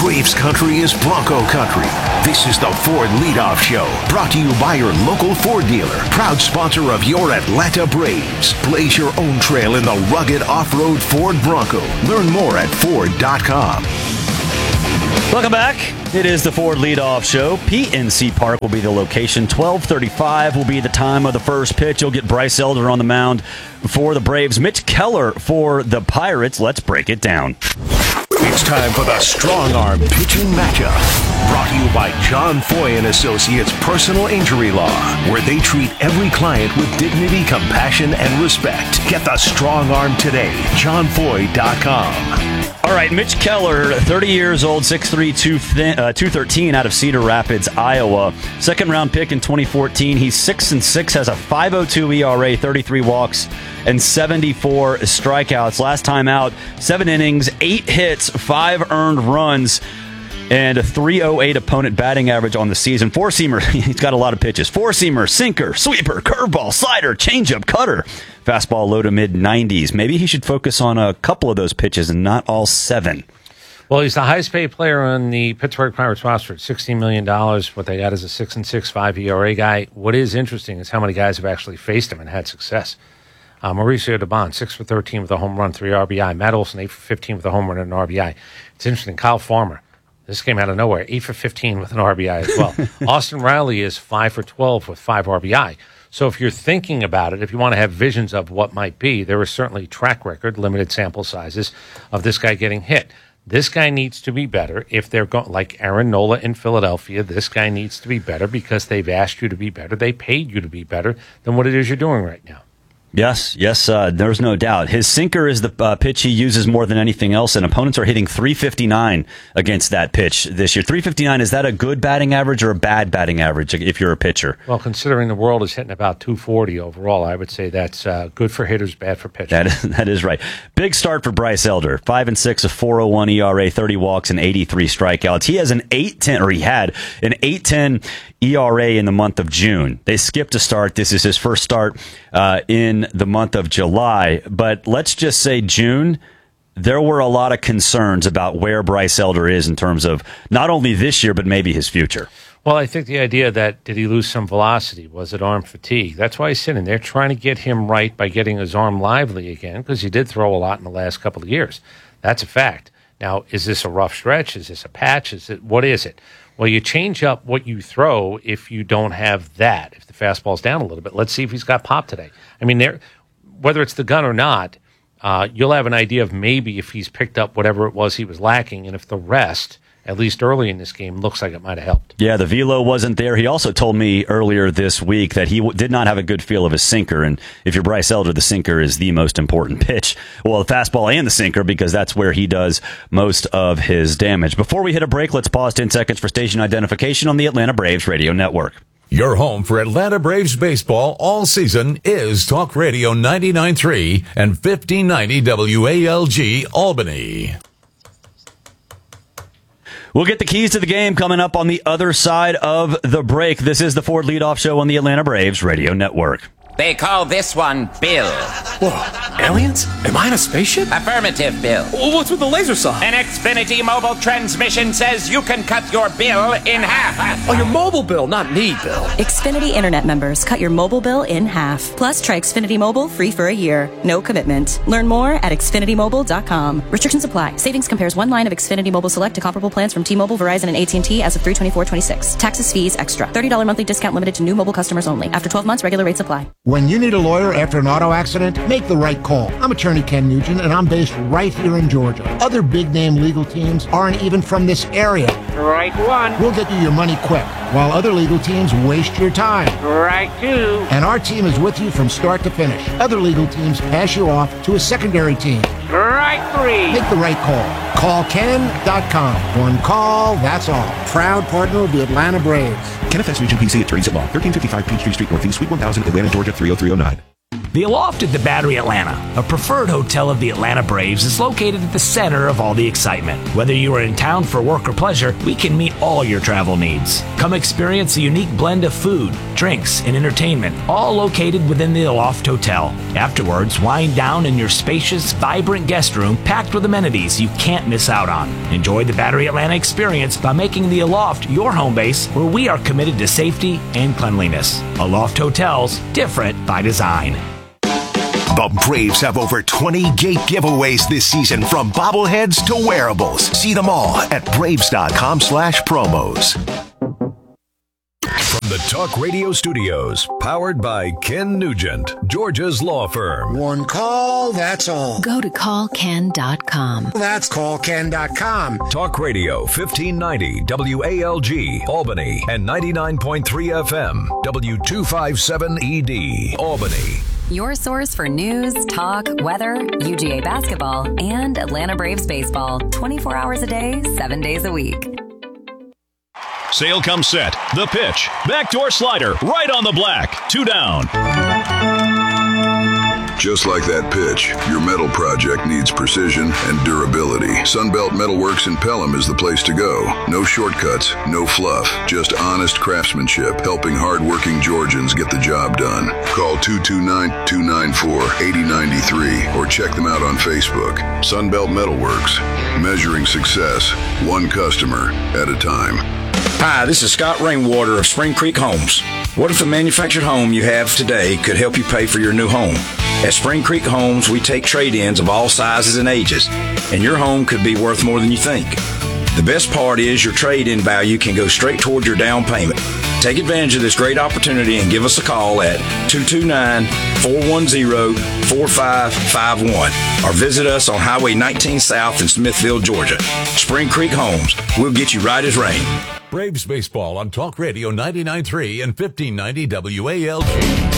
Braves country is Bronco country. This is the Ford Leadoff Show, brought to you by your local Ford dealer, proud sponsor of your Atlanta Braves. Blaze your own trail in the rugged off-road Ford Bronco. Learn more at Ford.com. Welcome back. It is the Ford Leadoff Show. PNC Park will be the location. 12:35 will be the time of the first pitch. You'll get Bryce Elder on the mound for the Braves. Mitch Keller for the Pirates. Let's break it down. It's time for the Strong Arm Pitching Matchup. Brought to you by John Foy & Associates Personal Injury Law, where they treat every client with dignity, compassion, and respect. Get the Strong Arm today. JohnFoy.com. All right, Mitch Keller, 30 years old, 6'3", 213 out of Cedar Rapids, Iowa. Second-round pick in 2014. He's 6-6, has a 5.02 ERA, 33 walks, and 74 strikeouts. Last time out, 7 innings, 8 hits, 5 earned runs, and a 3.08 opponent batting average on the season. Four-seamer, he's got a lot of pitches. Four-seamer, sinker, sweeper, curveball, slider, changeup, cutter. Fastball low to mid-90s. Maybe he should focus on a couple of those pitches and not all 7. Well, he's the highest paid player on the Pittsburgh Pirates roster at $16 million. What they got is a 6.65 ERA guy. What is interesting is how many guys have actually faced him and had success. Mauricio Dubon, 6 for 13 with a home run, 3 RBI. Matt Olson, 8 for 15 with a home run and an RBI. It's interesting. Kyle Farmer, this came out of nowhere, 8 for 15 with an RBI as well. Austin Riley is 5 for 12 with 5 RBI. So if you're thinking about it, if you want to have visions of what might be, there is certainly track record, limited sample sizes of this guy getting hit. This guy needs to be better. If they're going like Aaron Nola in Philadelphia, this guy needs to be better because they've asked you to be better. They paid you to be better than what it is you're doing right now. Yes, there's no doubt. His sinker is the pitch he uses more than anything else, and opponents are hitting .359 against that pitch this year. .359, is that a good batting average or a bad batting average if you're a pitcher? Well, considering the world is hitting about .240 overall, I would say that's good for hitters, bad for pitchers. That is right. Big start for Bryce Elder. 5-6, a 4.01 ERA, 30 walks, and 83 strikeouts. He had an 8.10 ERA in the month of June. They skipped a start. This is his first start in the month of July. But let's just say June, there were a lot of concerns about where Bryce Elder is in terms of not only this year, but maybe his future. Well, I think the idea that did he lose some velocity? Was it arm fatigue? That's why he's sitting there trying to get him right by getting his arm lively again, because he did throw a lot in the last couple of years. That's a fact. Now, is this a rough stretch? Is this a patch? What is it? Well, you change up what you throw if you don't have that, if the fastball's down a little bit. Let's see if he's got pop today. I mean, whether it's the gun or not, you'll have an idea of maybe if he's picked up whatever it was he was lacking, and if the rest, at least early in this game, looks like it might have helped. Yeah, the velo wasn't there. He also told me earlier this week that he did not have a good feel of his sinker, and if you're Bryce Elder, the sinker is the most important pitch. Well, the fastball and the sinker, because that's where he does most of his damage. Before we hit a break, let's pause 10 seconds for station identification on the Atlanta Braves Radio Network. Your home for Atlanta Braves baseball all season is Talk Radio 99.3 and 1590 WALG Albany. We'll get the keys to the game coming up on the other side of the break. This is the Ford Leadoff Show on the Atlanta Braves Radio Network. They call this one Bill. Whoa, aliens? Am I in a spaceship? Affirmative, Bill. Well, what's with the laser saw? An Xfinity mobile transmission says you can cut your bill in half. Oh, your mobile bill, not me, Bill. Xfinity Internet members cut your mobile bill in half. Plus, try Xfinity Mobile free for a year. No commitment. Learn more at XfinityMobile.com. Restrictions apply. Savings compares one line of Xfinity Mobile Select to comparable plans from T-Mobile, Verizon, and AT&T as of 3/24/26. Taxes, fees, extra. $30 monthly discount limited to new mobile customers only. After 12 months, regular rates apply. When you need a lawyer after an auto accident, make the right call. I'm attorney Ken Nugent, and I'm based right here in Georgia. Other big-name legal teams aren't even from this area. Right one. We'll get you your money quick, while other legal teams waste your time. Right two. And our team is with you from start to finish. Other legal teams pass you off to a secondary team. Right three. Make the right call. Call Ken.com. One call, that's all. Proud partner of the Atlanta Braves. Kenneth S. Nugent, PC, Attorneys at Law, 1355 Peachtree Street Northeast, Suite 1000, Atlanta, Georgia, 30309. The Aloft at the Battery Atlanta, a preferred hotel of the Atlanta Braves, is located at the center of all the excitement. Whether you are in town for work or pleasure, we can meet all your travel needs. Come experience a unique blend of food, drinks, and entertainment, all located within the Aloft Hotel. Afterwards, wind down in your spacious, vibrant guest room packed with amenities you can't miss out on. Enjoy the Battery Atlanta experience by making the Aloft your home base, where we are committed to safety and cleanliness. Aloft Hotels, different by design. The Braves have over 20 gate giveaways this season, from bobbleheads to wearables. See them all at Braves.com/promos. From the Talk Radio Studios, powered by Ken Nugent, Georgia's law firm. One call, that's all. Go to callken.com. That's callken.com. Talk Radio 1590 WALG, Albany, and 99.3 FM, W257ED, Albany. Your source for news, talk, weather, UGA basketball, and Atlanta Braves baseball. 24 hours a day, 7 days a week. Sale comes set. The pitch. Backdoor slider. Right on the black. 2 down. Just like that pitch, your metal project needs precision and durability. Sunbelt Metalworks in Pelham is the place to go. No shortcuts, no fluff, just honest craftsmanship, helping hard-working Georgians get the job done. Call 229-294-8093 or check them out on Facebook. Sunbelt Metalworks, measuring success, one customer at a time. Hi, this is Scott Rainwater of Spring Creek Homes. What if the manufactured home you have today could help you pay for your new home? At Spring Creek Homes, we take trade-ins of all sizes and ages, and your home could be worth more than you think. The best part is your trade-in value can go straight toward your down payment. Take advantage of this great opportunity and give us a call at 229-410-4551 or visit us on Highway 19 South in Smithfield, Georgia. Spring Creek Homes, we'll get you right as rain. Braves baseball on Talk Radio 99.3 and 1590 WALG.